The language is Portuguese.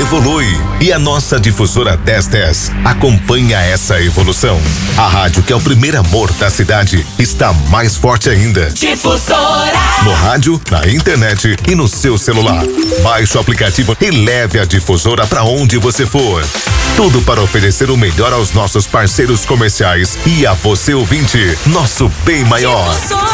evolui e a nossa difusora 1010 acompanha essa evolução. A rádio, que é o primeiro amor da cidade, está mais forte ainda. Difusora. No rádio, na internet e no seu celular. Baixe o aplicativo e leve a difusora para onde você for. Tudo para oferecer o melhor aos nossos parceiros comerciais e a você ouvinte, nosso bem maior.